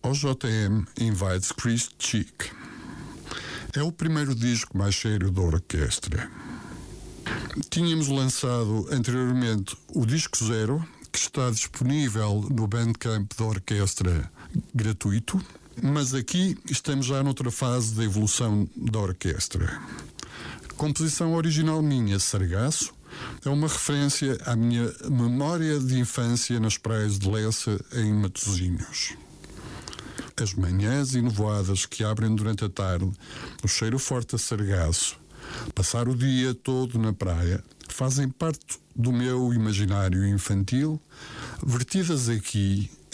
O JM Invites Chris Cheek. É o primeiro disco mais sério da orquestra. Tínhamos lançado anteriormente o disco Zero, que está disponível no Bandcamp da orquestra gratuito, mas aqui estamos já noutra fase da evolução da orquestra. Composição original minha, Sargaço, é uma referência à minha memória de infância nas praias de Lessa, em Matosinhos. As manhãs enovoadas que abrem durante a tarde, o cheiro forte a sargaço, passar o dia todo na praia, fazem parte do meu imaginário infantil, vertidas aqui